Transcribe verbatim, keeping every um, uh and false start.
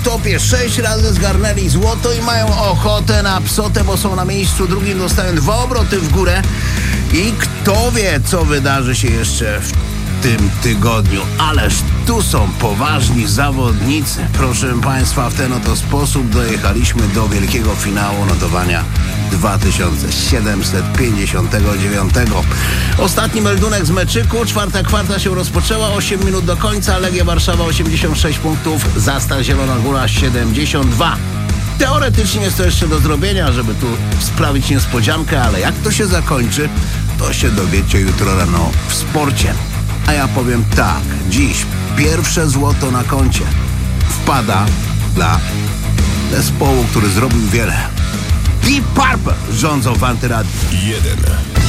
topie sześć razy zgarnęli złoto i mają ochotę na psotę, bo są na miejscu drugim, dostają dwa obroty w górę i kto wie, co wydarzy się jeszcze w tym tygodniu. Ależ tu są poważni zawodnicy. Proszę Państwa, w ten oto sposób dojechaliśmy do wielkiego finału notowania dwa tysiące siedemset pięćdziesiątego dziewiątego. Ostatni meldunek z meczyku. Czwarta kwarta się rozpoczęła. osiem minut do końca. Legia Warszawa osiemdziesiąt sześć punktów. Zastal Zielona Góra siedemdziesiąt dwa. Teoretycznie jest to jeszcze do zrobienia, żeby tu sprawić niespodziankę, ale jak to się zakończy, to się dowiecie jutro rano w sporcie. A ja powiem tak, dziś pierwsze złoto na koncie wpada dla zespołu, który zrobił wiele. Deep Purple rządzą w Antyradiu. Jeden.